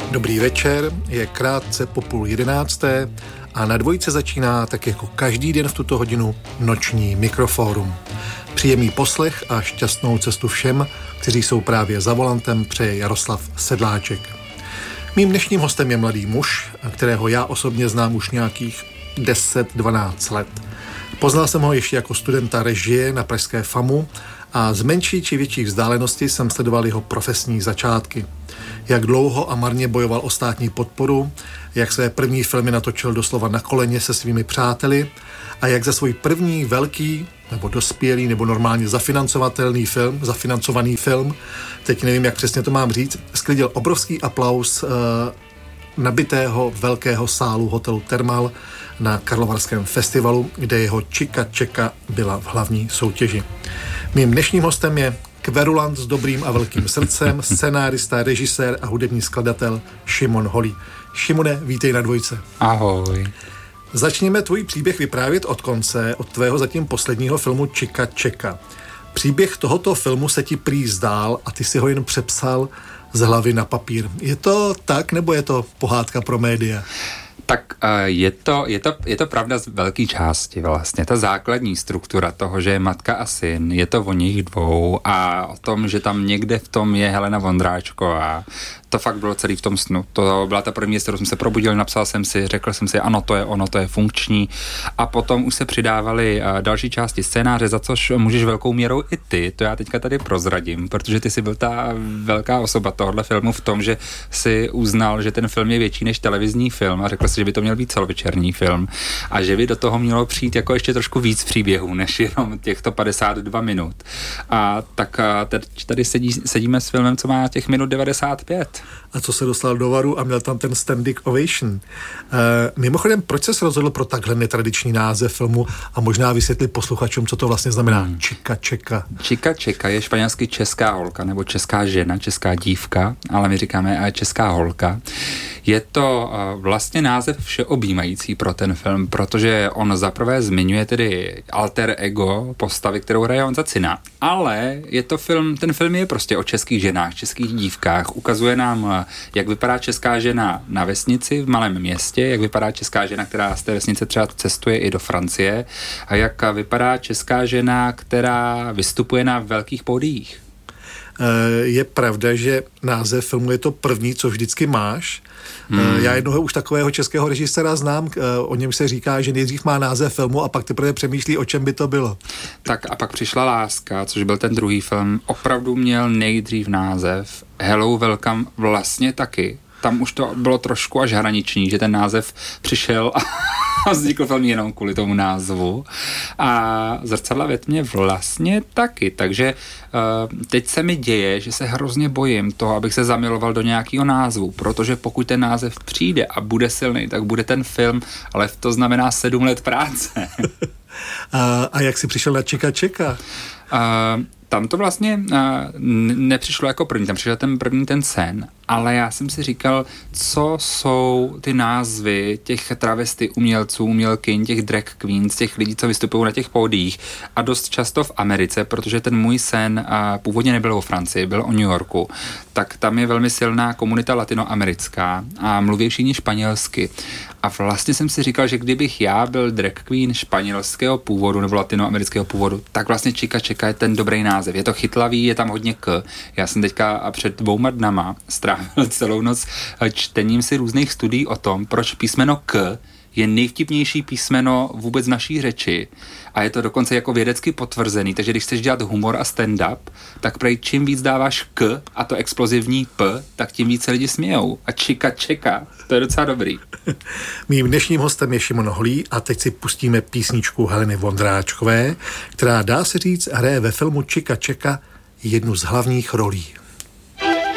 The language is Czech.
Dobrý večer, je krátce po 10:30 a na Dvojce začíná tak jako každý den v tuto hodinu noční Mikrofórum. Příjemný poslech a šťastnou cestu všem, kteří jsou právě za volantem, přeje Jaroslav Sedláček. Mým dnešním hostem je mladý muž, kterého já osobně znám už nějakých 10-12 let. Poznal jsem ho ještě jako studenta režie na pražské FAMu a z menší či větší vzdálenosti jsem sledoval jeho profesní začátky. Jak dlouho a marně bojoval o státní podporu, jak své první filmy natočil doslova na koleně se svými přáteli a jak za svůj první velký nebo dospělý nebo normálně zafinancovaný film, teď nevím, jak přesně to mám říct, sklidil obrovský aplaus nabitého velkého sálu hotelu Thermal na Karlovarském festivalu, kde jeho Čika Čeka byla v hlavní soutěži. Mým dnešním hostem je kverulant s dobrým a velkým srdcem, scenárista, režisér a hudební skladatel Šimon Holý. Šimone, vítej na Dvojce. Ahoj. Začněme tvůj příběh vyprávět od konce, od tvého zatím posledního filmu Čika Čeka. Příběh tohoto filmu se ti prý zdál a ty si ho jen přepsal z hlavy na papír. Je to tak, nebo je to pohádka pro média? Tak je to pravda z velké části vlastně. Ta základní struktura toho, že je matka a syn, je to o nich dvou a o tom, že tam někde v tom je Helena Vondráčková. To fakt bylo celý v tom snu. To byla ta první věc, kterou jsem se probudil, napsal jsem si, řekl jsem si, ano, to je ono, to je funkční. A potom už se přidávaly další části scénáře, za což můžeš velkou měrou i ty. To já teďka tady prozradím, protože ty jsi byl ta velká osoba tohohle filmu v tom, že si uznal, že ten film je větší než televizní film a řekl si, že by to měl být celovečerní film a že by do toho mělo přijít jako ještě trošku víc příběhů, než jenom těchto 52 minut. A tak tady sedíme s filmem, co má těch minut 95. A co se dostal do varu a měl tam ten standing ovation. Mimochodem, proč ses rozhodl pro takhle netradiční název filmu a možná vysvětlit posluchačům, co to vlastně znamená Čika Čeka? Čika Čeka je španělsky česká holka, nebo česká žena, česká dívka, ale my říkáme česká holka. Je to vlastně název všeobjímající pro ten film, protože on zaprvé zmiňuje tedy alter ego postavy, kterou hraje Honza Cina. Ale ten film je prostě o českých ženách, českých dívkách. Ukazuje nám, jak vypadá česká žena na vesnici v malém městě, jak vypadá česká žena, která z té vesnice třeba cestuje i do Francie a jak vypadá česká žena, která vystupuje na velkých pódiích. Je pravda, že název filmu je to první, co vždycky máš. Já jednoho už takového českého režiséra znám, o něm se říká, že nejdřív má název filmu a pak teprve přemýšlí, o čem by to bylo. Tak a pak přišla Láska, což byl ten druhý film, opravdu měl nejdřív název. Hello, Welcome vlastně taky. Tam už to bylo trošku až hraniční, že ten název přišel a vznikl film jenom kvůli tomu názvu. A Zrcadla ve tmě vlastně taky. Takže teď se mi děje, že se hrozně bojím toho, abych se zamiloval do nějakého názvu, protože pokud ten název přijde a bude silný, tak bude ten film, ale to znamená 7 let práce. A jak jsi přišel na Čika Čeka? Tam to vlastně nepřišlo jako první, tam přišel ten sen, ale já jsem si říkal, co jsou ty názvy těch travesty umělců, umělkyň, těch drag queens, těch lidí, co vystupují na těch pódiích a dost často v Americe, protože ten můj sen původně nebyl o Francii, byl o New Yorku, tak tam je velmi silná komunita latinoamerická a mluví všichni španělsky. A vlastně jsem si říkal, že kdybych já byl drag queen španělského původu nebo latinoamerického původu, tak vlastně Čika Čeka je ten dobrý název. Je to chytlavý, je tam hodně k. Já jsem teďka před 2 dnama strávil celou noc čtením si různých studií o tom, proč písmeno K je nejvtipnější písmeno vůbec naší řeči. A je to dokonce jako vědecky potvrzený, takže když chceš dělat humor a stand-up, tak prej čím víc dáváš K a to explozivní P, tak tím více lidi smějou. A Čika Čeka, to je docela dobrý. Mým dnešním hostem je Šimon Holý a teď si pustíme písničku Heleny Vondráčkové, která, dá se říct, hraje ve filmu Čika Čeka jednu z hlavních rolí.